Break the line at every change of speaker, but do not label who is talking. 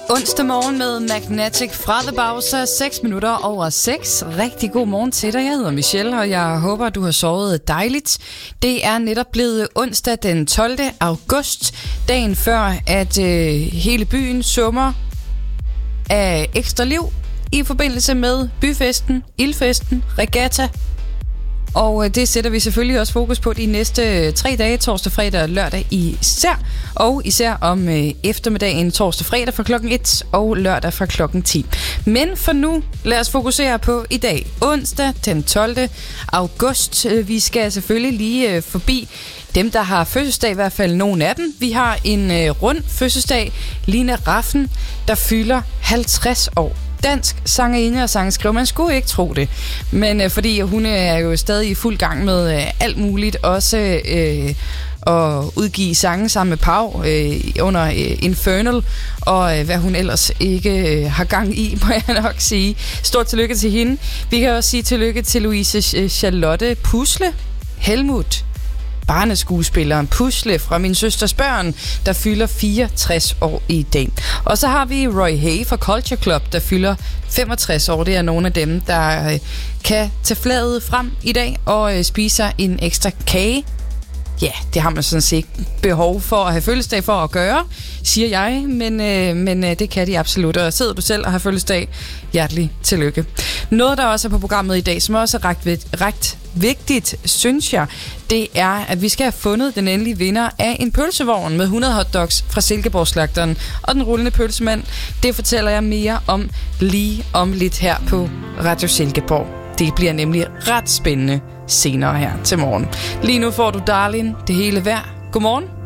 Onsdag morgen med Magnetic fra The Bowser, 6 minutter over 6. Rigtig god morgen til dig. Jeg hedder Michelle, og jeg håber, du har sovet dejligt. Det er netop blevet onsdag den 12. august, dagen før, at hele byen summer af ekstra liv i forbindelse med byfesten, ildfesten, regatta. Og det sætter vi selvfølgelig også fokus på de næste 3 dage, torsdag, fredag og lørdag især. Og især om eftermiddagen, torsdag, fredag fra klokken 1 og lørdag fra klokken 10. Men for nu, lad os fokusere på i dag, onsdag den 12. august. Vi skal selvfølgelig lige forbi dem, der har fødselsdag, i hvert fald nogle af dem. Vi har en rund fødselsdag, Lina Rafn, der fylder 50 år. Dansk sangerinde og sangskriver. Man skulle ikke tro det. Men fordi hun er jo stadig i fuld gang med alt muligt. Også at udgive sange sammen med Pau under Infernal. Og hvad hun ellers ikke har gang i, må jeg nok sige. Stort tillykke til hende. Vi kan også sige tillykke til Louise Charlotte Pusle Helmut, barneskuespilleren Pusle fra Min Søsters Børn, der fylder 64 år i dag. Og så har vi Roy Hay fra Culture Club, der fylder 65 år. Det er nogle af dem, der kan tage flaget frem i dag og spise en ekstra kage. Ja, det har man sådan set behov for at have fødselsdag for at gøre, siger jeg, men det kan de absolut. Og sidder du selv og har fødselsdag, hjertelig tillykke. Noget, der også er på programmet i dag, som også er ret vigtigt, synes jeg, det er, at vi skal have fundet den endelige vinder af en pølsevogn med 100 hotdogs fra Silkeborg-slagteren og den rullende pølsemand. Det fortæller jeg mere om lige om lidt her på Radio Silkeborg. Det bliver nemlig ret spændende senere her til morgen. Lige nu får du Darling, det hele værd. Godmorgen.